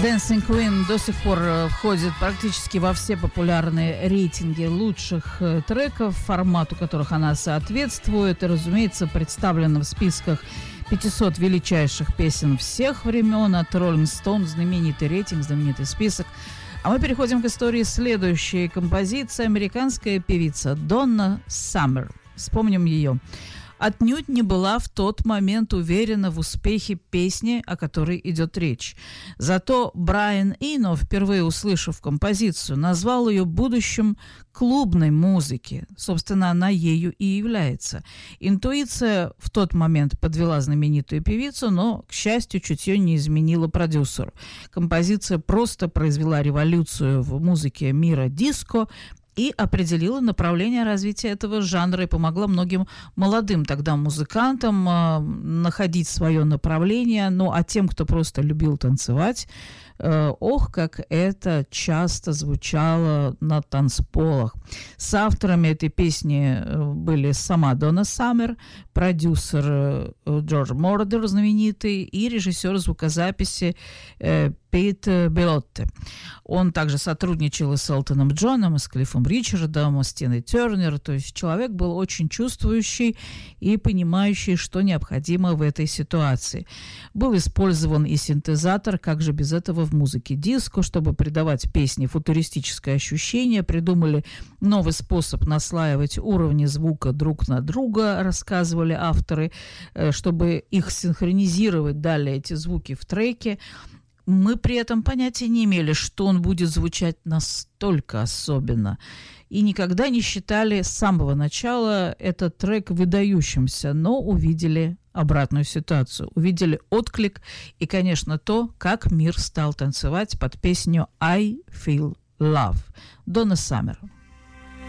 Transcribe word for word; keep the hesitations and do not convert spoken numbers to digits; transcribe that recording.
Dancing Queen до сих пор входит практически во все популярные рейтинги лучших треков, формату которых она соответствует, и, разумеется, представлена в списках пятисот величайших песен всех времен от Rolling Stone, знаменитый рейтинг, знаменитый список. А мы переходим к истории следующей композиции. Американская певица Донна Саммер. Вспомним ее. Отнюдь не была в тот момент уверена в успехе песни, о которой идет речь. Зато Брайан Ино, впервые услышав композицию, назвал ее будущим клубной музыки. Собственно, она ею и является. Интуиция в тот момент подвела знаменитую певицу, но, к счастью, чутье не изменило продюсеру. Композиция просто произвела революцию в музыке мира диско и определила направление развития этого жанра и помогла многим молодым тогда музыкантам э, находить свое направление. Ну, а тем, кто просто любил танцевать, э, ох, как это часто звучало на танцполах. С авторами этой песни были сама Донна Саммер, продюсер э, Джордж Мордер, знаменитый, и режиссер звукозаписи э, Пит Белотте. Он также сотрудничал и с Элтоном Джоном, и с Клиффом Ричардом, и с Тиной Тернер. То есть человек был очень чувствующий и понимающий, что необходимо в этой ситуации. Был использован и синтезатор, как же без этого в музыке диско, чтобы придавать песне футуристическое ощущение. Придумали новый способ наслаивать уровни звука друг на друга, рассказывали авторы, чтобы их синхронизировать далее эти звуки в треке. Мы при этом понятия не имели, что он будет звучать настолько особенно. И никогда не считали с самого начала этот трек выдающимся, но увидели обратную ситуацию. Увидели отклик и, конечно, то, как мир стал танцевать под песню «I Feel Love» Донна Саммер.